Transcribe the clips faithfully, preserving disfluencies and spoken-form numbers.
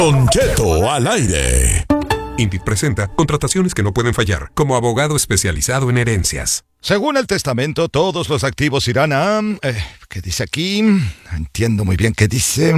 Don Cheto al aire. Indeed presenta contrataciones que no pueden fallar, como abogado especializado en herencias. Según el testamento, todos los activos irán a... Eh, ¿Qué dice aquí? Entiendo muy bien qué dice.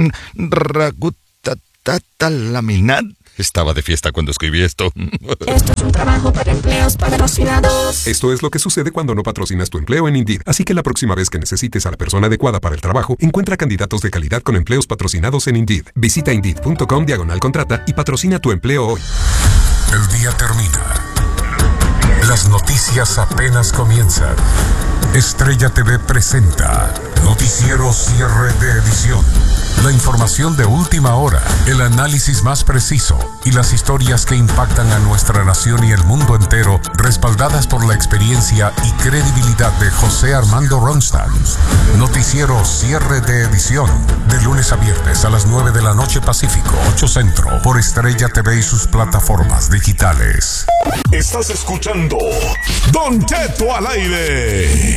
Ragutatatalaminat. Estaba de fiesta cuando escribí esto. Esto es un trabajo para empleos patrocinados. Esto es lo que sucede cuando no patrocinas tu empleo en Indeed. Así que la próxima vez que necesites a la persona adecuada para el trabajo, encuentra candidatos de calidad con empleos patrocinados en Indeed. Visita Indeed.com diagonal contrata y patrocina tu empleo hoy. El día termina. Las noticias apenas comienzan. Estrella T V presenta Noticiero Cierre de Edición. La información de última hora, el análisis más preciso y las historias que impactan a nuestra nación y el mundo entero, respaldadas por la experiencia y credibilidad de José Armando Ronstadt. Noticiero Cierre de Edición, de lunes a viernes a las nueve de la noche Pacífico, ocho Centro, por Estrella T V y sus plataformas digitales. Estás escuchando Don Cheto al aire.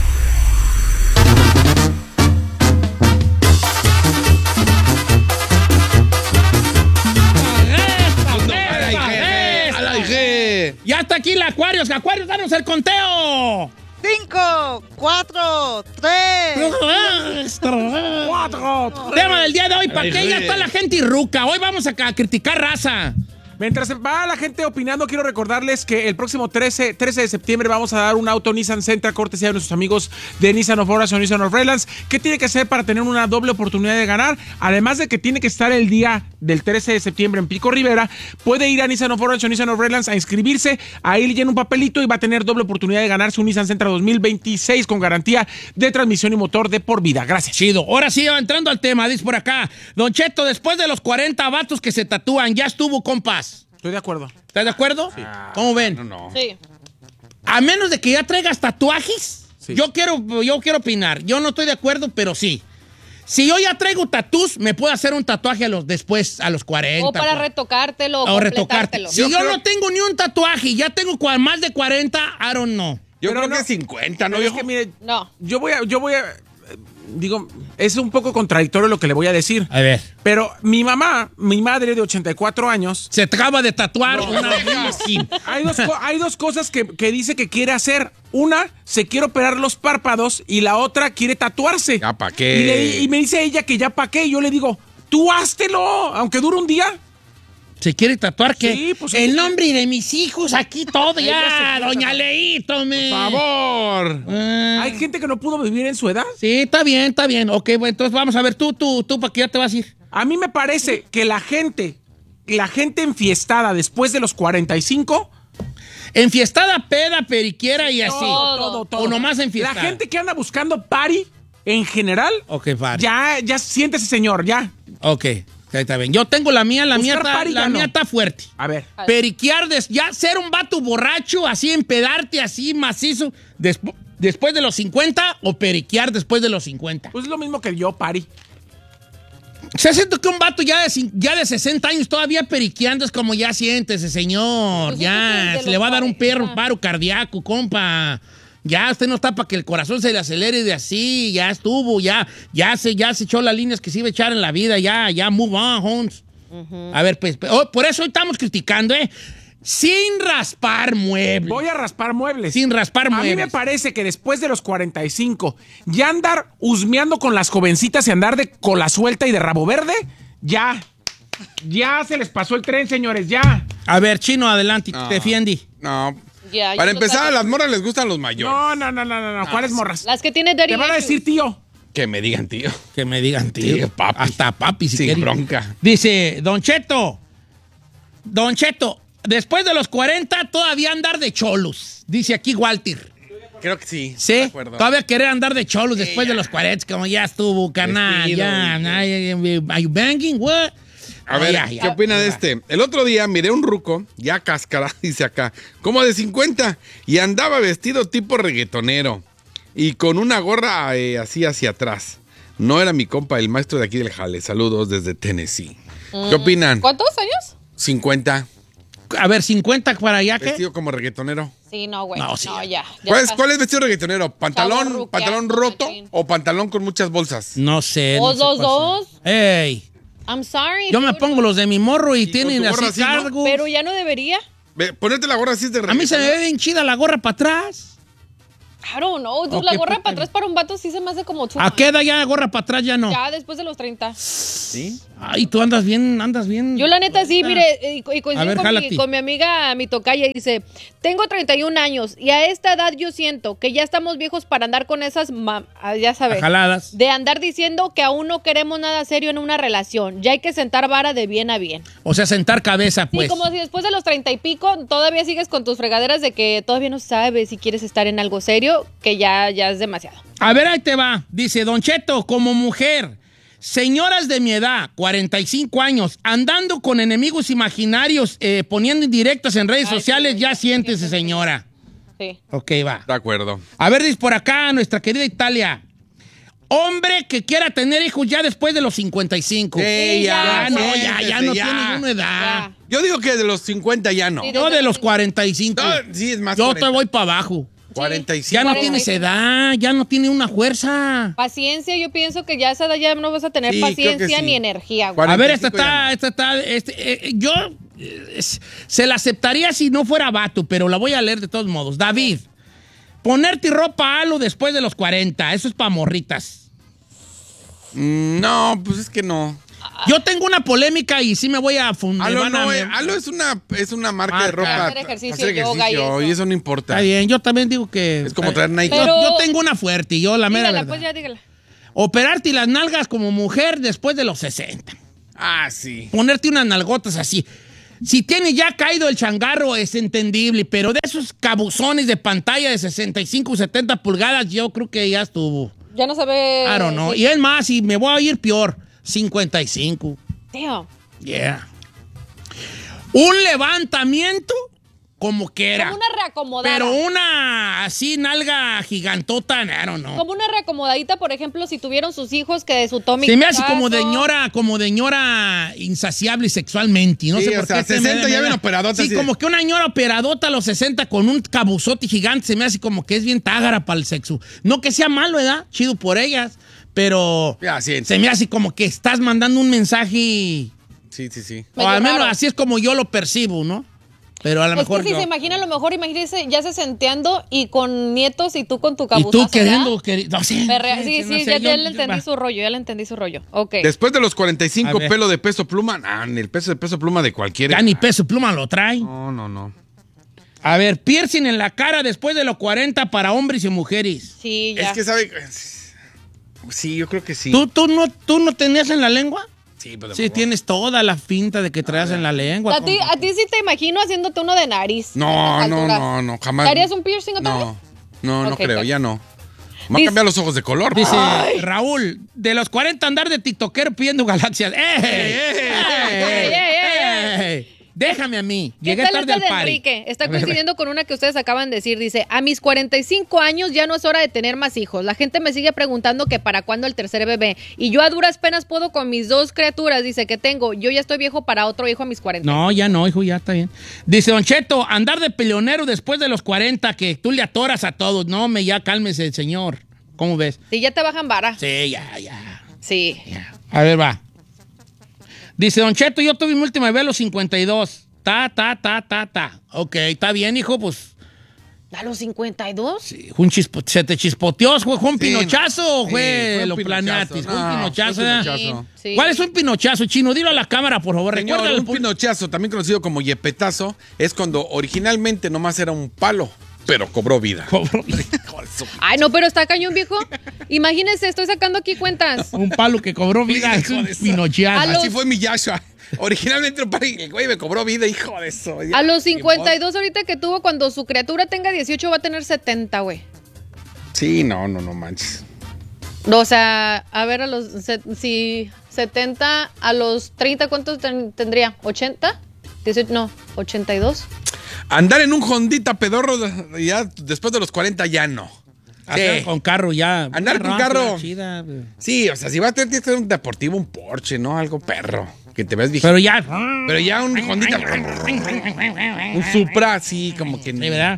Ya está aquí el Acuarios. Acuarios, danos el conteo. Cinco, cuatro, tres, cuatro. Tema del día de hoy, ¿para qué ya está la gente irruca? Hoy vamos a, a criticar raza. Mientras va la gente opinando, quiero recordarles que el próximo trece, trece de septiembre vamos a dar un auto Nissan Sentra cortesía de nuestros amigos de Nissan of Orange o Nissan of Redlands. ¿Qué tiene que hacer para tener una doble oportunidad de ganar? Además de que tiene que estar el día del trece de septiembre en Pico Rivera, puede ir a Nissan of Orange o Nissan of Redlands a inscribirse. Ahí le llena un papelito y va a tener doble oportunidad de ganarse un Nissan Sentra dos mil veintiséis con garantía de transmisión y motor de por vida. Gracias. Chido. Ahora sí, entrando al tema, dice por acá. Don Cheto, después de los cuarenta vatos que se tatúan, ya estuvo, compas. Estoy de acuerdo. ¿Estás de acuerdo? Sí. ¿Cómo ven? No, no. Sí. A menos de que ya traigas tatuajes, sí. yo, quiero, yo quiero opinar. Yo no estoy de acuerdo, pero sí. Si yo ya traigo tatús, me puedo hacer un tatuaje a los después, a los cuarenta. O para retocártelo. O retocártelo. Si yo, yo creo... no tengo ni un tatuaje y ya tengo más de cuarenta, I don't know. Yo pero creo no, que cincuenta, ¿no? Es que mire, no. Yo voy a... Yo voy a Digo, es un poco contradictorio lo que le voy a decir. A ver. Pero mi mamá, mi madre de ochenta y cuatro años... Se acaba de tatuar no, una... hay, dos, hay dos cosas que, que dice que quiere hacer. Una, se quiere operar los párpados y la otra quiere tatuarse. ¿Ya pa' qué? Y, le, y me dice ella que ya pa' qué. Y yo le digo, tú háztelo, aunque dure un día. ¿Se quiere tatuar qué? Sí, pues, el sí. nombre de mis hijos, aquí todo ya, doña Leito, me. Por favor. Ah. Hay gente que no pudo vivir en su edad. Sí, está bien, está bien. Ok, bueno, entonces vamos a ver, tú, tú, tú, ¿para qué ya te vas a ir? A mí me parece que la gente, la gente enfiestada después de los cuarenta y cinco... Enfiestada, peda, periquiera y así. Todo, todo, todo. O nomás enfiestada. La gente que anda buscando party, en general, Ok, party. ya, ya siéntese, señor, ya. Ok. Está bien. Yo tengo la mía, la mía Buscar está, party la ya mía no. está fuerte. A ver. Periquear, des, ya ser un vato borracho, así empedarte, así macizo, despu- después de los cincuenta o periquear después de los cincuenta. Pues es lo mismo que yo, party. Se siento que un vato ya de, cin- ya de sesenta años todavía periqueando es como ya siéntese, señor. Pues Ya, sí, se de le va a los dar un perro cuarenta. paro cardíaco, compa. Ya usted no está para que el corazón se le acelere de así, ya estuvo, ya, ya se, ya se echó las líneas que se iba a echar en la vida, ya, ya, move on, Holmes. Uh-huh. A ver, pues, oh, por eso hoy estamos criticando, ¿eh? Sin raspar muebles. Voy a raspar muebles. Sin raspar A muebles. mí me parece que después de los cuarenta y cinco, ya andar husmeando con las jovencitas y andar de cola suelta y de rabo verde, ya. Ya se les pasó el tren, señores, ya. A ver, Chino, adelante, No. te defiende. No. Ya, Para yo empezar, total- a las morras les gustan los mayores. No, no, no, no, no, no. ¿Cuáles morras? Las que tienen daddy Te van a issues. decir tío. Que me digan, tío. Que me digan, tío. Sí, papi. Hasta papi, si Sin quiere. bronca. Dice, Don Cheto, Don Cheto, después de los cuarenta todavía andar de cholos. Dice aquí Walter. Creo que sí. ¿Sí? De acuerdo. Todavía querer andar de cholos después de los cuarenta, como ya estuvo, carnal. Vestido, Ya, y- ay, ¿are you banging? What? A No, ver, ya, ¿qué ya. opina de este? El otro día miré un ruco, ya cáscara, dice acá, como de cincuenta, y andaba vestido tipo reggaetonero y con una gorra eh, así hacia atrás. No era mi compa, el maestro de aquí del jale. Saludos desde Tennessee. ¿Qué opinan? ¿Cuántos años? cincuenta. A ver, cincuenta para allá, ¿qué? Vestido como reggaetonero. Sí, no, güey. No, No, sí. ya. ya ¿Cuál es, está. ¿Cuál es vestido reggaetonero? ¿Pantalón, Chavorruquear pantalón con roto machín. o pantalón con muchas bolsas? No sé. O no sé los cuál dos. sea. ¡Ey! I'm sorry. Yo me dude. pongo los de mi morro y, Y tienen con tu gorra así así, ¿no? cargos. Pero ya no debería. Ve, ponerte la gorra así es de A mí se me ve bien chida la gorra para atrás. I don't know, dude. Ok, La gorra pues, para atrás para un vato sí se me hace como too ¿A much. qué edad ya gorra para atrás ya no? Ya después de los treinta. ¿Sí? Ay, tú andas bien, andas bien. Yo la neta sí, mire, y, y coincido A ver, con, jálate. mi, con mi amiga, mi tocaya, y dice, tengo treinta y un años y a esta edad yo siento que ya estamos viejos para andar con esas, ma- ah, ya sabes, Jaladas. de andar diciendo que aún no queremos nada serio en una relación. Ya hay que sentar vara de bien a bien. O sea, sentar cabeza, Sí, pues. como si después de los treinta y pico todavía sigues con tus fregaderas de que todavía no sabes si quieres estar en algo serio, que ya, ya es demasiado. A ver, ahí te va. Dice, Don Cheto, como mujer, señoras de mi edad, cuarenta y cinco años, andando con enemigos imaginarios, eh, poniendo indirectas en redes Ay, sociales, sí, ya sí, siéntese, sí. señora. Sí. Ok, va. De acuerdo. A ver, dice por acá nuestra querida Italia. Hombre que quiera tener hijos ya después de los cincuenta y cinco. Sí, ya, ya, no, siéntese, ya, ya no ya. tiene ninguna edad. Ya. Yo digo que de los cincuenta ya no. Sí, Yo de los cuarenta y cinco. No, sí, es más Yo cuarenta. te voy para abajo. cuarenta y cinco. Ya no cuarenta y tienes cinco. edad, ya no tiene una fuerza. Paciencia, yo pienso que ya a esa edad ya no vas a tener Sí, creo que paciencia sí. ni energía, güey. Cuarenta- A ver, esta cuarenta y cinco está, ya no. esta está, este, eh, yo eh, es- se la aceptaría si no fuera vato, pero la voy a leer de todos modos. David, ponerte ropa halo después de los cuarenta, eso es para morritas. Mm, no, pues es que no. Yo tengo una polémica y sí me voy a fundar. Alo no, eh, Alo es una, es una marca Marca. de ropa. Para hacer ejercicio, hacer yoga y ejercicio, eso. y eso no importa. Está bien, yo también digo que... Es como traer Nike. Yo, Pero- yo tengo una fuerte y yo la mera Dígala, verdad. pues ya dígala. Operarte las nalgas como mujer después de los sesenta. Ah, sí. Ponerte unas nalgotas así. Si tiene ya caído el changarro es entendible, pero de esos cabuzones de pantalla de sesenta y cinco o setenta pulgadas yo creo que ya estuvo. Ya no se ve. I don't know. sí. Y es más, y me voy a ir peor, cincuenta y cinco. Damn. Yeah. Un levantamiento como que era. Como una reacomodada. Pero una así nalga gigantota, I don't know. Como una reacomodadita, por ejemplo, si tuvieron sus hijos que de su Tommy. Se me hace Picasso. como de ñora, como de ñora insaciable sexualmente. No Sí, sé por o sea, qué. se sesenta me- ya me bien da- operadota, Sí, así de- como que una ñora operadota a los sesenta con un cabuzote gigante se me hace como que es bien tágara para el sexo. No que sea malo, ¿verdad? Chido por ellas. Pero Ya, sí. se me hace como que estás mandando un mensaje. Sí, sí, sí. O al Medio menos raro. así es como yo lo percibo, ¿no? Pero a lo Es mejor. que si yo- se imagina, a lo mejor imagínese ya se senteando y con nietos y tú con tu y cabuzazo. tú queriendo. ¿verdad? queri- no, sí, Perrea- Sí, no sí, sé, ya, yo- ya le yo- entendí va. su rollo, ya le entendí su rollo. Ok. Después de los cuarenta y cinco, A ver. pelo de peso pluma. Ah, ni el peso de peso pluma de cualquiera. Ya ni peso pluma lo trae. No, no, no. A ver, piercing en la cara después de los cuarenta para hombres y mujeres. Sí, ya. Es que sabe. Sí, yo creo que sí. ¿Tú, tú, no, ¿Tú no tenías en la lengua? Sí, pero Sí, tienes toda la finta de que traes en la lengua. A ti, compa. a ti sí te imagino haciéndote uno de nariz. No, a estas no, alturas. no, no, jamás. ¿Te harías un piercing otra vez? No, no, no Ok, creo, ok. ya no. Me Dice- a cambiar los ojos de color. Dice Ay. Raúl, de los cuarenta andar de tiktokero pidiendo galaxias. ¡Eh! ¡Eh! ey, ey, ¡Eh! Déjame a mí. ¿Qué Llegué tal tarde esta al de party. Enrique? Está A ver, coincidiendo con una que ustedes acaban de decir. Dice, a mis cuarenta y cinco años ya no es hora de tener más hijos. La gente me sigue preguntando que para cuándo el tercer bebé. Y yo a duras penas puedo con mis dos criaturas, dice, que tengo. Yo ya estoy viejo para otro hijo a mis cuarenta. No, ya no, hijo, ya está bien. Dice Don Cheto, andar de peleonero después de los cuarenta, que tú le atoras a todos. No, me ya cálmese, señor. ¿Cómo ves? Sí, ya te bajan vara. Sí, ya, ya. Sí. A ver, va. Dice Don Cheto, yo tuve mi última bebé a los cincuenta y dos. Ta, ta, ta, ta, ta. Ok, está bien, hijo, pues. ¿A los cincuenta y dos? Sí, un chispo- ¿Se te chispoteó? ¿Fue, fue un Sí, pinochazo o sí, fue, fue un lo pinochazo. planeaste? Fue un No, pinochazo, fue un ¿verdad? pinochazo. Sí. ¿Cuál es un pinochazo, Chino? Dilo a la cámara, por favor. Señor, Recuerda un pinochazo, también conocido como yepetazo, es cuando originalmente nomás era un palo, pero cobró vida. Ay, no, pero está cañón, viejo. Imagínense, estoy sacando aquí cuentas. Un palo que cobró vida es un pinochazo. A los- Así fue mi Yashua. Originalmente un palo y el güey me cobró vida, hijo de eso. A los cincuenta y dos ahorita que tuvo, cuando su criatura tenga dieciocho, va a tener setenta, güey. Sí, no, no, no manches. O sea, a ver, a los se- si setenta a los treinta, ¿cuántos ten- tendría? ¿ochenta? dieciocho, no, ochenta y dos. Andar en un Hondita pedorro ya después de los cuarenta ya no. Andar Sí. con carro ya. Andar con Una carro. rápida, chida, güey. Sí, o sea, si vas a tener que ser un deportivo, un Porsche, ¿no? Algo perro. Que te ves viejito. Pero ya. Pero ya un Hondita. Un Supra, sí, como que. Sí, ¿verdad?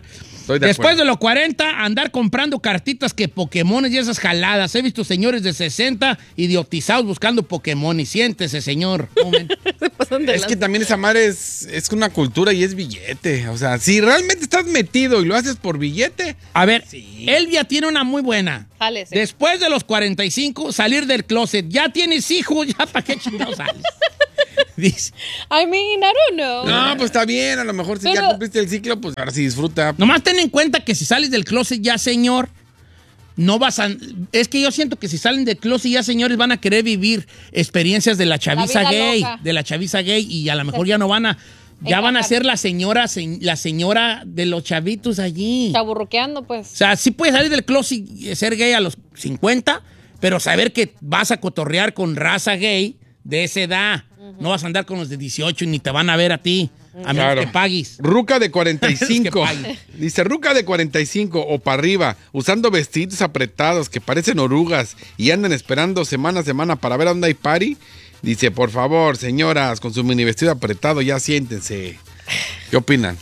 Estoy de Después acuerdo. de los cuarenta, andar comprando cartitas que Pokémon y esas jaladas. He visto señores de sesenta idiotizados buscando Pokémon. Y siéntese, señor. Un momento. Es que también esa madre es, es una cultura y es billete. O sea, si realmente estás metido y lo haces por billete. A ver, Elvia tiene una muy buena. Jálese. Después de los cuarenta y cinco, salir del closet. Ya tienes hijos, ya para qué chingados sales. Dice. I mean, I don't know. No, pues está bien. A lo mejor si Pero- ya cumpliste el ciclo, pues ahora sí disfruta. Nomás ten en cuenta que si sales del closet ya, señor, no vas a... Es que yo siento que si salen del closet ya, señores, van a querer vivir experiencias de la chaviza vida gay. loca. De la chaviza gay y a lo mejor ya no van a... Ya van a ser la señora, se- la señora de los chavitos allí. Chaburruqueando, O pues. sea, sí puedes salir del closet y ser gay a los cincuenta, pero saber que vas a cotorrear con raza gay de esa edad. No vas a andar con los de dieciocho y ni te van a ver a ti, a menos Claro. que pagues. Ruca de cuarenta y Es que cinco. pague. Dice, ruca de cuarenta y cinco o para arriba, usando vestiditos apretados que parecen orugas y andan esperando semana a semana para ver a dónde hay party. Dice, por favor, señoras, con su mini vestido apretado, ya siéntense. ¿Qué opinan?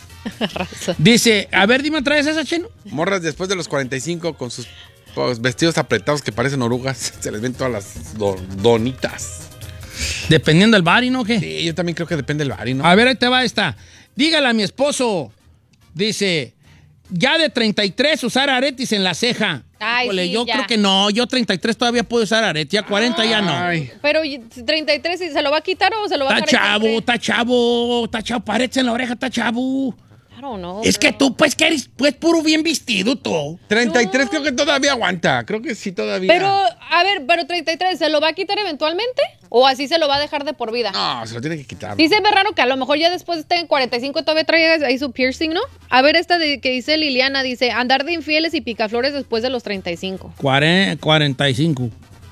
Dice, a ver, dime otra vez esa, Chino. Morras después de los cuarenta y cinco con sus pues, vestidos apretados que parecen orugas. Se les ven todas las do- donitas. Dependiendo del bar, ¿y no qué? Sí, yo también creo que depende del bar, ¿no? A ver, ahí te va esta. Dígale a mi esposo, dice, ya de treinta y tres usar aretes en la ceja. Ay, Híjole, sí, yo ya. creo que no, yo treinta y tres todavía puedo usar aretes, ya cuarenta ya no. Ay. Pero y- treinta y tres, ¿y ¿se lo va a quitar o se lo va a Está dejar ahí chavo, siempre? está chavo, está chavo, aretes en la oreja, está chavo. I don't know, Es que bro. tú, pues, que eres, pues, puro bien vestido, tú. treinta y tres creo que todavía aguanta. Creo que sí todavía. Pero, a ver, pero treinta y tres, ¿se lo va a quitar eventualmente? ¿O así se lo va a dejar de por vida? No, se lo tiene que quitar. Sí se ve raro que a lo mejor ya después esté en cuarenta y cinco todavía traiga ahí su piercing, ¿no? A ver esta de, que dice Liliana, dice, andar de infieles y picaflores después de los treinta y cinco. Cuare- cuarenta y cinco.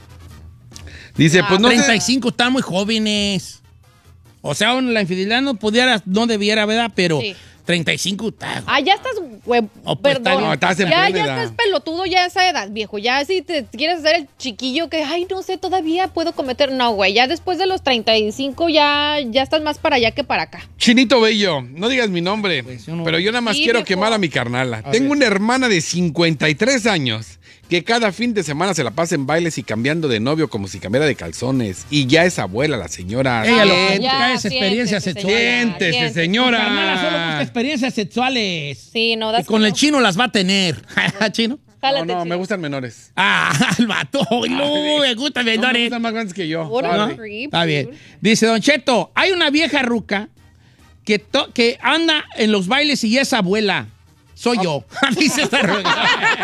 Dice, pues no sé- treinta y cinco están muy jóvenes. O sea, la infidelidad no pudiera, no debiera, ¿verdad? Pero Sí. treinta y cinco está... Ah, ya estás, güey, Oh, pues, está perdón. bien. No, estás en ya, plena ya edad. estás pelotudo ya a esa edad, viejo. Ya si te quieres hacer el chiquillo que, ay, no sé, todavía puedo cometer. No, güey, ya después de los treinta y cinco ya, ya estás más para allá que para acá. Chinito Bello, no digas mi nombre, Pues yo no- pero yo nada más Sí, quiero viejo. quemar a mi carnala. Tengo una hermana de cincuenta y tres años que cada fin de semana se la pasa en bailes y cambiando de novio como si cambiara de calzones. Y ya es abuela la señora. Ella lo que Ah, busca ya, es experiencia siéntese, sexual. Siéntese, siéntese. señora. Carnala solo busca experiencias sexuales. Sí, no, Y das con el chino las va a tener. ¿Chino? No, Jálate, no, me chino. gustan menores. Ah, el vato. No, me gusta No, me menores. gustan más grandes que yo. What a Sorry. creep, Está bien. dude. Dice Don Cheto, hay una vieja ruca que, to- que anda en los bailes y es abuela. Soy yo. Dice esta ruca.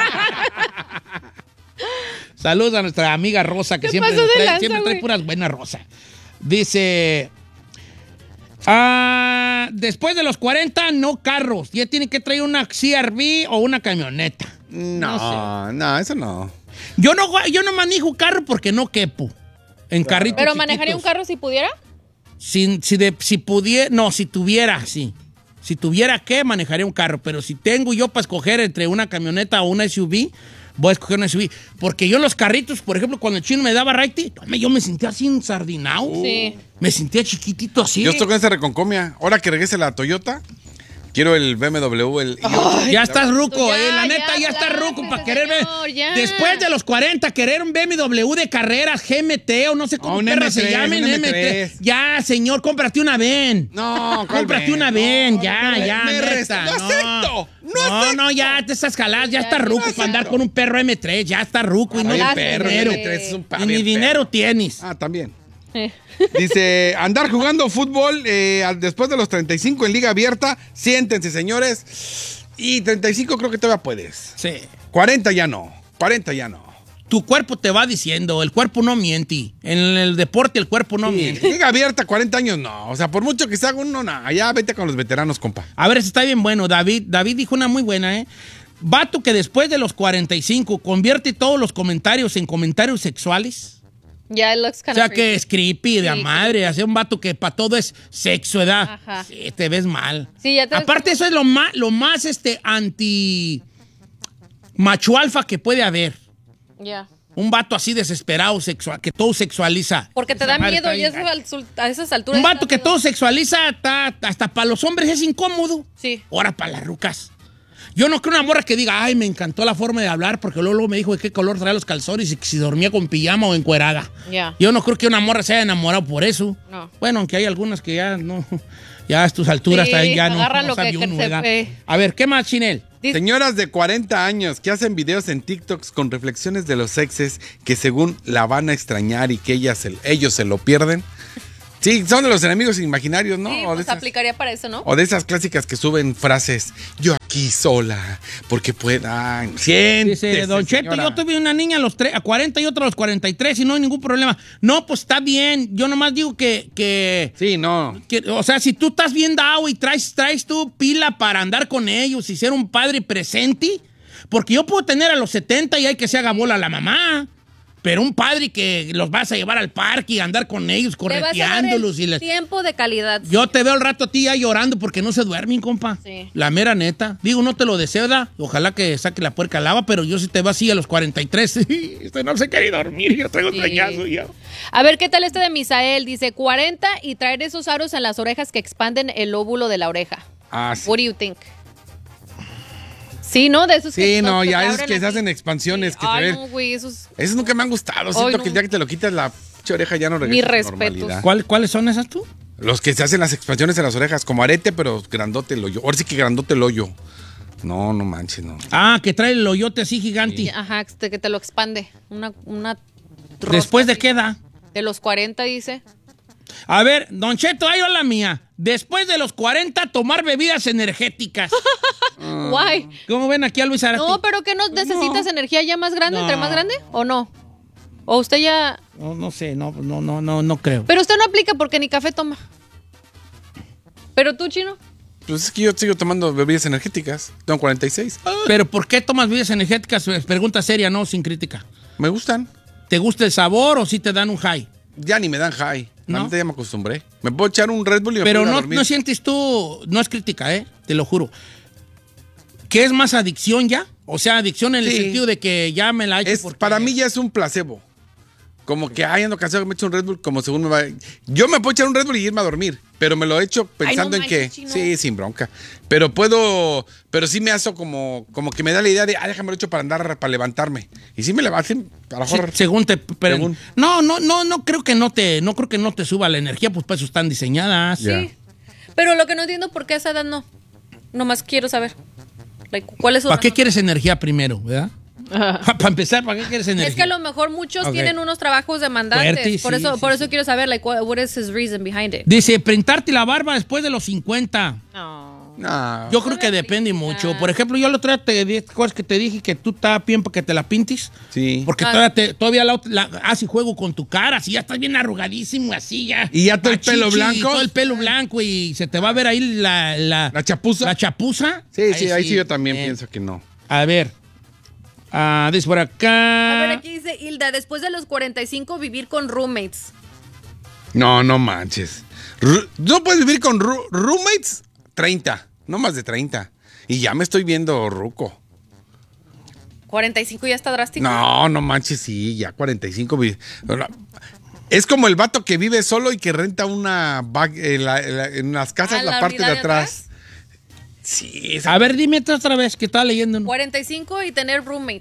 Saludos a nuestra amiga Rosa, que ¿Qué siempre, pasó nos de trae, lanza, siempre trae güey? puras buenas Rosa. Dice, ah, después de los cuarenta, no carros. Ya tiene que traer una C R V o una camioneta. No, no, eso no. Yo no, yo no manejo carro porque no quepo. En carritos ¿Pero manejaría un chiquitos. carro si pudiera? Si, si, de- si pudiera, no, si tuviera, sí. Si tuviera que, manejaría un carro. Pero si tengo yo para escoger entre una camioneta o una S U V, voy a escoger una S U V. Porque yo en los carritos, por ejemplo, cuando el chino me daba raite, hombre, yo me sentía así ensardinado. Sí. Me sentía chiquitito así. Yo estoy con esa reconcomia. Ahora que regrese la Toyota, quiero el B M W, el... Ya estás ruco, Ya, eh. La ya, neta, ya, ya, estás ruco ya, para querer ver. señor, ya. Después de los cuarenta, querer un B M W de carreras, G M T o no sé cómo Oh, un perra se M tres, llamen, un M tres. M tres. Ya, señor, cómprate una ven. No, ¿cuál Cómprate ven? una ven, No, ya, no, ya, me neta, resta- no acepto, no no, no, ya te estás jalando, ya estás ruco para andar con un perro M tres, ya estás ruco y no Está tienes bien perro, dinero. el M tres es un pa- Y ni bien dinero perro. tienes. Ah, también. Dice, andar jugando fútbol eh, al- después de los treinta y cinco en liga abierta, siéntense, señores. Y treinta y cinco creo que todavía puedes. Sí. cuarenta ya no, cuarenta ya no. Tu cuerpo te va diciendo, el cuerpo no miente. En el deporte el cuerpo no miente. Liga abierta, cuarenta años no. O sea, por mucho que se haga uno, no. Ya vete con los veteranos, compa. A ver, eso está bien bueno. David, David dijo una muy buena, ¿eh? Vato que después de los cuarenta y cinco convierte todos los comentarios en comentarios sexuales. Ya, it looks O kind sea of que es creepy de a Sí, madre. Hacer un vato que para todo es sexo, ¿verdad? Ajá. Sí, te ves mal. Sí, ya te ves Aparte, como- eso es lo más, lo más este, anti macho alfa que puede haber. Ya. Un vato así desesperado, sexual, que todo sexualiza. Porque te Esa da madre miedo está y bien eso gacho. al sul- a esas alturas. Un vato da que miedo. todo sexualiza, está- hasta para los hombres es incómodo. Sí. Ahora para las rucas. Yo no creo una morra que diga, ay, me encantó la forma de hablar porque luego, luego me dijo de qué color traía los calzones y si dormía con pijama o encuerada. Ya. Yo no creo que una morra se haya enamorado por eso. No. Bueno, aunque hay algunas que ya no, ya a estas alturas Sí, ahí ya no, agarran no lo que- sabe que uno, se ¿verdad? fue. A ver, ¿qué más, Chinel? Dice- Señoras de cuarenta años que hacen videos en TikToks con reflexiones de los exes que según la van a extrañar y que ellas se- ellos se lo pierden. Sí, son de los enemigos imaginarios, ¿no? Sí, o, de pues esas, aplicaría para eso, ¿no? o de esas clásicas que suben frases, yo aquí sola, porque pueda... Siéntese, Dice, Don Cheto, señora. yo tuve una niña a los tre- a cuarenta y otra a los cuarenta y tres y no hay ningún problema. No, pues está bien. Yo nomás digo que, que, Sí, no. que, o sea, si tú estás bien dado y traes, traes tu pila para andar con ellos y ser un padre presente, porque yo puedo tener a los setenta y hay que se haga bola la mamá. Pero un padre que los vas a llevar al parque y andar con ellos, Te vas a dar correteándolos el y les... tiempo de calidad. Yo te veo al rato a ti ya llorando porque no se duermen, compa. Sí. La mera neta. Digo, no te lo deseo, da. Ojalá que saque la puerca al agua, pero yo sí te veo así a los cuarenta y tres. Este no se quiere dormir, yo traigo Sí. trañazo ya. A ver, ¿qué tal este de Misael? Dice cuarenta y traer esos aros en las orejas que expanden el óvulo de la oreja. Ah, sí. What do you think? Sí, ¿no? De esos que Sí, no, que ya te esos abren que se así. hacen expansiones, que Ay, se ven. no, güey, esos... Esos nunca me han gustado. Siento Ay, que no. ya que te lo quitas la pinche oreja ya no regresa Mis a la respetos. normalidad. ¿Cuál- ¿Cuáles son esas tú? Los que se hacen las expansiones en las orejas, como arete, pero grandote el hoyo. Ahora sí que grandote el hoyo. No, no manches, no. Ah, que trae el hoyote así gigante. Ajá, que que te lo expande. Una, una rosca ¿Después de así. qué edad? De los cuarenta, dice. A ver, Don Cheto, ahí va la mía. Después de los cuarenta, tomar bebidas energéticas. Guay. ¿Cómo ven aquí a Luis Arati? No, pero ¿qué no necesitas energía ya más grande, No. entre más grande? ¿O no? ¿O usted ya...? No, no sé, no, no, no, no, no creo. Pero usted no aplica porque ni café toma. ¿Pero tú, Chino? Pues es que yo sigo tomando bebidas energéticas. Tengo cuarenta y seis. ¿Pero por qué tomas bebidas energéticas? Pregunta seria, no, sin crítica. Me gustan. ¿Te gusta el sabor o sí te dan un high? Ya ni me dan high. ¿No? ¿No? Ya me acostumbré. Me puedo echar un Red Bull y me Pero puedo ir a no, dormir. no sientes tú, no es crítica, ¿eh? Te lo juro. ¿Qué es más adicción ya? O sea, adicción en el Sí. sentido de que ya me la he hecho Es, porque- para mí ya es un placebo. Como que, ay, ando cansado, me echo un Red Bull, como según me va. Yo me puedo echar un Red Bull y irme a dormir, pero me lo he hecho pensando Ay, no en que. manches, Chino. Sí, sin bronca. Pero puedo. Pero sí me hace como, como que me da la idea de, ah, déjame lo hecho para andar, para levantarme. Y sí me levanto, a lo Sí, mejor. según te pero- Según. No, no, no, no creo que no te, no creo que no te suba la energía, pues para eso están diseñadas. Ya. Sí. Pero lo que no entiendo por qué a esa edad no. Nomás quiero saber. Like, ¿cuál es su ¿Para qué razón? quieres energía primero, verdad? Para empezar, ¿para qué quieres energía? Es que a lo mejor muchos Ok. tienen unos trabajos demandantes. Fuerte, por sí, eso, sí, por sí. eso quiero saber, like, what, what is his reason behind it? Dice, printarte la barba después de los cincuenta. No. No. Yo creo que depende mucho. Por ejemplo, yo el otro día te di cosas que te dije que tú estás bien para que te la pintes. Sí. Porque Ah. todavía, te- todavía la, la hace juego con tu cara, así ya estás bien arrugadísimo, así ya. ¿Y ya todo el Pachichi, pelo blanco? Todo el pelo blanco y se te va a ver ahí la... La, ¿La chapuza? La chapuza. Sí, sí, ahí sí yo también Eh, pienso que no. A ver. Ah, dice por acá. A ver, aquí dice Hilda, después de los cuarenta y cinco vivir con roommates. No, no manches. Ru- ¿No puedes vivir con ru- roommates? treinta, no más de treinta. Y ya me estoy viendo ruco. cuarenta y cinco ya está drástico. No, no manches, sí, ya cuarenta y cinco. vi- Es como el vato que vive solo y que renta una bag- en, la- en la- en las casas Ah, la, ¿la parte de unidad de atrás. Sí, esa- A ver, dime otra vez que estaba leyendo. ¿no? cuarenta y cinco y tener roommate.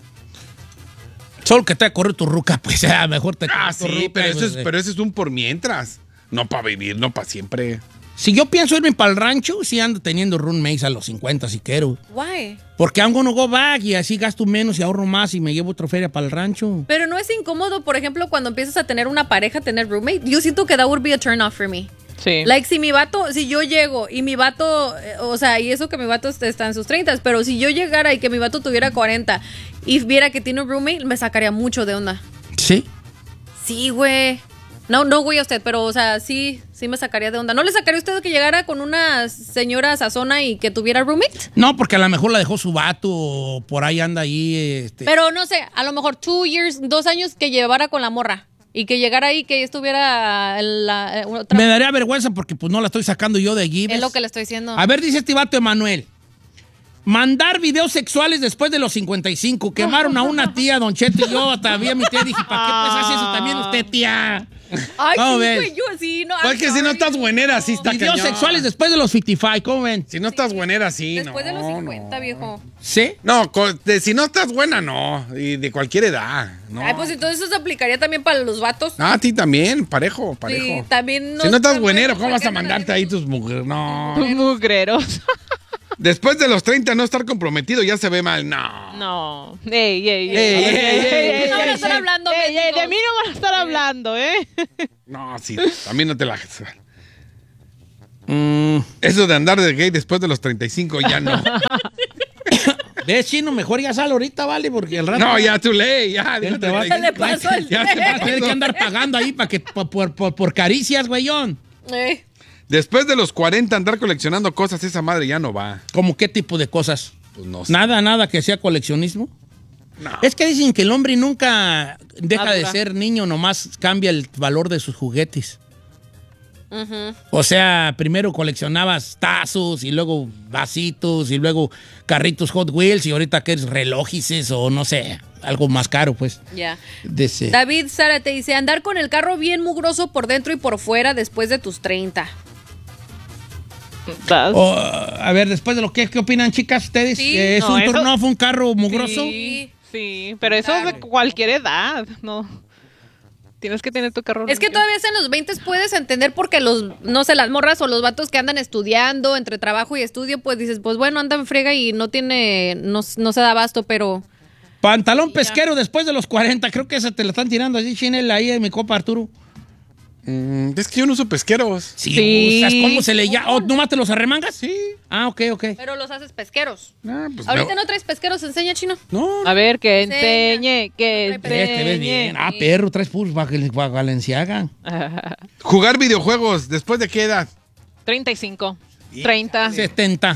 Solo que te va a correr tu ruca, pues a mejor te Ah, corre tu sí, ruca, pero eso, pues, es, eh. pero eso es un por mientras. No para vivir, no para siempre. Si yo pienso irme para el rancho, sí ando teniendo roommates a los cincuenta si quiero. Why? Porque I'm gonna go back y así gasto menos y ahorro más y me llevo otra feria para el rancho. Pero no es incómodo, por ejemplo, cuando empiezas a tener una pareja, tener roommate. Yo siento que that would be a turn off for me. Sí. Like, si mi vato, si yo llego y mi vato, eh, o sea, y eso que mi vato est- está en sus treinta, pero si yo llegara y que mi vato tuviera cuarenta y viera que tiene un roommate, me sacaría mucho de onda. ¿Sí? Sí, güey. No, no, güey, a usted, pero, o sea, sí, sí me sacaría de onda. ¿No le sacaría a usted que llegara con una señora sazona y que tuviera roommate? No, porque a lo mejor la dejó su vato o por ahí anda ahí. Este. Pero, no sé, a lo mejor two years, dos años que llevara con la morra. Y que llegara ahí, que estuviera la, eh, otra... Me daría vergüenza porque pues no la estoy sacando yo de allí. Es ¿ves? lo que le estoy diciendo. A ver, dice este vato Emanuel. Mandar videos sexuales después de los cincuenta y cinco. Quemaron a una tía, Don Cheto y yo. Todavía mi tía dije, ¿para qué pues hace eso también usted, tía? Ay, ¿Cómo sí, ves? güey, yo así, no. Pues que si no estás buenera, sí está Videos cañón. sexuales después de los cincuenta y cinco, ¿cómo ven? Si no estás buenera, sí, Después no, de los no. cincuenta, viejo. ¿Sí? No, co- de- si no estás buena, no. Y de cualquier edad, no. Ay, pues entonces eso se aplicaría también para los vatos. Ah, a ti también, parejo, parejo. Sí, también Si no estás están buenero, buenos, ¿cómo vas a porque mandarte ahí tus mujeres? No. Mugreros. Después de los treinta no estar comprometido ya se ve mal. No. No. Ey, ey, ey. Ey, ey, ey, ey, No van a ey, estar ey. hablando, Ey, ey, de mendigos. mí no van a estar hablando, ¿eh? No, sí, también no te la... Mm, Eso de andar de gay después de los treinta y cinco ya no. ¿Ves, Chino? Mejor ya sal ahorita, ¿vale? Porque el rato... No, ya too late, ya. Ya digo, te va- Se le pasó el Ya se tren. Vas a tener que andar pagando ahí para que, por, por, por, por caricias, güeyón. Eh, Después de los cuarenta andar coleccionando cosas, esa madre ya no va. ¿Cómo qué tipo de cosas? Pues no sé. Nada, nada que sea coleccionismo. No. Es que dicen que el hombre nunca deja Madura. de ser niño, nomás cambia el valor de sus juguetes. O sea, primero coleccionabas tazos y luego vasitos y luego carritos Hot Wheels y ahorita que es relojes o no sé, algo más caro, pues. ya. De ese- David Sara te dice, andar con el carro bien mugroso por dentro y por fuera después de tus treinta. ¿Vas? O, a ver, después de lo que, ¿qué opinan, chicas, ustedes? Sí. ¿Es No, un eso- turno, fue un carro mugroso? Sí, sí, pero eso es de cualquier edad, ¿no? Tienes que tener tu carro Es que limpio. todavía en los veinte puedes entender porque los, no sé, las morras o los vatos que andan estudiando entre trabajo y estudio, pues dices, pues bueno, andan frega y no tiene, no, no se da abasto, pero... Pantalón pesquero después de los cuarenta, creo que esa te la están tirando así, Chinel, ahí de mi copa Arturo. Mm, es que yo no uso pesqueros. Sí, Sí. usas, ¿cómo se le llama? ¿Oh, ¿nomás te los arremangas? Sí. Ah, ok, ok. Pero los haces pesqueros. Ah, pues Ahorita no. no traes pesqueros, enseña, Chino. No, A ver, que Enseña. enseñe, que Trae Ves, te ves bien. enseñe. Ah, perro, traes puros para Valenciaga. Jugar videojuegos, ¿después de qué edad? treinta y cinco. treinta. setenta.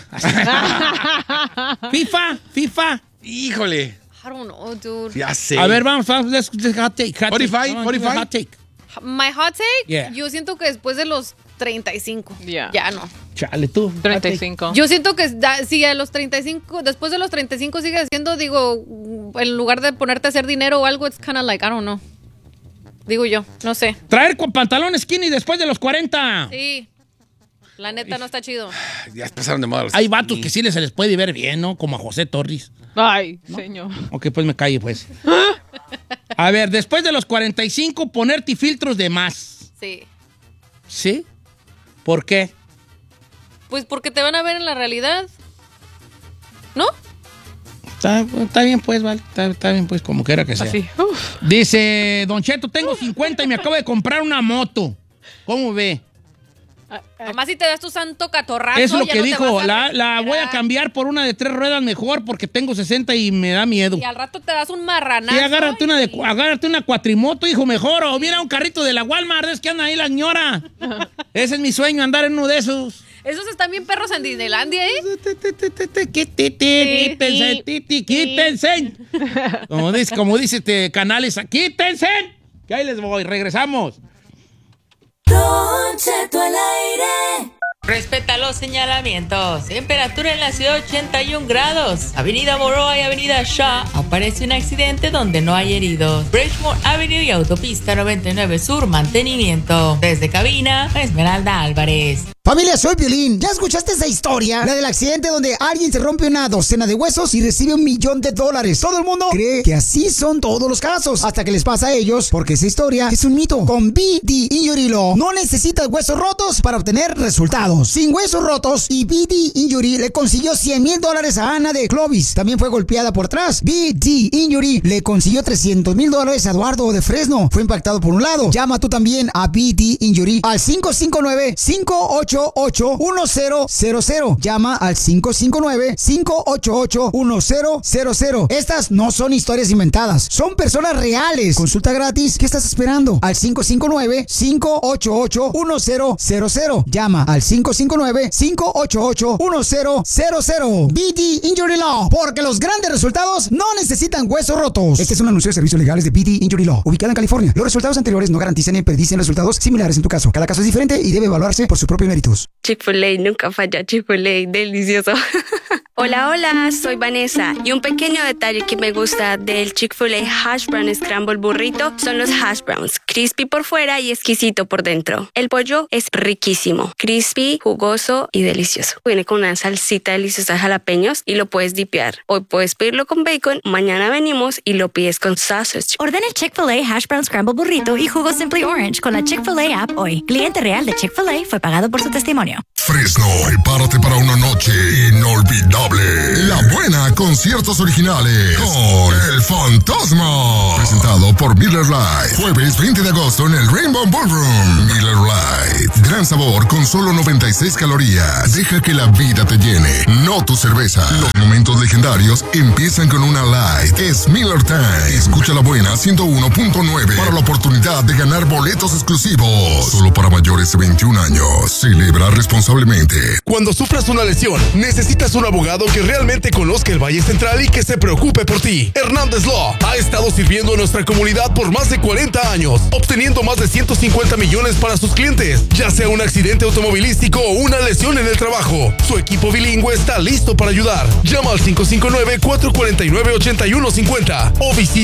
FIFA, FIFA. Híjole, I don't know, dude. ya sé. A ver, vamos, vamos, let's, let's hot take. Hot forty-five, take. Vamos, forty-five. hot take. My hot take, Yeah. yo siento que después de los treinta y cinco. Ya. Ya no. Chale, tú. hot treinta y take. cinco. Yo siento que da- si a los treinta y cinco, después de los treinta y cinco sigue haciendo, digo, en lugar de ponerte a hacer dinero o algo, it's kind of like, I don't know. Digo yo, no sé. Traer con pantalón skinny después de los cuarenta. Sí. La neta no está chido. Ya pasaron de moda los... Hay vatos que sí les se les puede ver bien, ¿no? Como a José Torres. Ay, señor. Ok, pues me calle, pues. A ver, después de los cuarenta y cinco, ponerte filtros de más. Sí. ¿Sí? ¿Por qué? Pues porque te van a ver en la realidad. ¿No? Está, está bien, pues, vale. Está, está bien, pues, como quiera que sea. Así. Uf. Dice, Don Cheto, tengo cincuenta y me acabo de comprar una moto. ¿Cómo ve? Nomás si te das tu santo catorrazo. Es lo ya que no te dijo. vas a La, la voy a recuperar. cambiar por una de tres ruedas mejor porque tengo sesenta y me da miedo. Y al rato te das un marranazo. Sí, agárrate una, de, y- agárrate una cuatrimoto, hijo, mejor. O mira un carrito de la Walmart, es que anda ahí la señora. Ese es mi sueño, andar en uno de esos. Esos están bien perros en Disneylandia, ¿eh? Quítense, titi, quítense. Como dice, como dice este Canales, quítense. Que ahí les voy, regresamos. Don Cheto al aire. Respeta los señalamientos. Temperatura en la ciudad ochenta y un grados. Avenida Moroa y Avenida Shaw. Aparece un accidente donde no hay heridos. Bridgemore Avenue y Autopista noventa y nueve Sur. Mantenimiento. Desde cabina, Esmeralda Álvarez. Familia, soy Piolín. ¿Ya escuchaste esa historia? La del accidente donde alguien se rompe una docena de huesos y recibe un millón de dólares. Todo el mundo cree que así son todos los casos, hasta que les pasa a ellos, porque esa historia es un mito. Con B D Injury Law no necesitas huesos rotos para obtener resultados. Sin huesos rotos, y B D Injury le consiguió cien mil dólares a Ana de Clovis. También fue golpeada por atrás. B D Injury le consiguió trescientos mil dólares a Eduardo de Fresno. Fue impactado por un lado. Llama tú también a B D Injury al cinco cinco nueve, cinco ocho ocho, uno cero cero cero. Llama al cinco cinco nueve, cinco ocho ocho, uno cero cero cero. Estas no son historias inventadas, son personas reales. Consulta gratis. ¿Qué estás esperando? Al cinco cinco nueve, cinco ocho ocho, uno cero cero cero. Llama al cinco cinco nueve, cinco ocho ocho, uno cero cero cero. B D Injury Law, porque los grandes resultados no necesitan huesos rotos. Este es un anuncio de servicios legales de B D Injury Law, ubicada en California. Los resultados anteriores no garantizan ni predicen resultados similares en tu caso. Cada caso es diferente y debe evaluarse por sus propios méritos. Chick-fil-A nunca falla. Chick-fil-A, delicioso. Hola, hola, soy Vanessa y un pequeño detalle que me gusta del Chick-fil-A Hash Brown Scramble Burrito son los hash browns, crispy por fuera y exquisito por dentro. El pollo es riquísimo, crispy, jugoso y delicioso. Viene con una salsita deliciosa de jalapeños y lo puedes dipear. Hoy puedes pedirlo con bacon, mañana venimos y lo pides con sausage. Ordena el Chick-fil-A Hash Brown Scramble Burrito y jugo Simply Orange con la Chick-fil-A app hoy. Cliente real de Chick-fil-A fue pagado por su testimonio. Fresno, prepárate para una noche inolvidable. La Buena, conciertos originales con El Fantasma. Presentado por Miller Lite. Jueves veinte de agosto en el Rainbow Ballroom. Miller Lite. Gran sabor con solo noventa y seis calorías. Deja que la vida te llene, no tu cerveza. Los momentos legendarios empiezan con una Light. Es Miller Time. Escucha La Buena ciento uno punto nueve para la oportunidad de ganar boletos exclusivos. Solo para mayores de veintiún años. Celebra responsablemente. Cuando sufras una lesión, necesitas un abogado que realmente conozca el Valle Central y que se preocupe por ti. Hernández Law ha estado sirviendo a nuestra comunidad por más de cuarenta años, obteniendo más de ciento cincuenta millones para sus clientes, ya sea un accidente automovilístico o una lesión en el trabajo. Su equipo bilingüe está listo para ayudar. Llama al cinco cinco nueve, cuatro cuatro nueve, ocho uno cinco cero o visita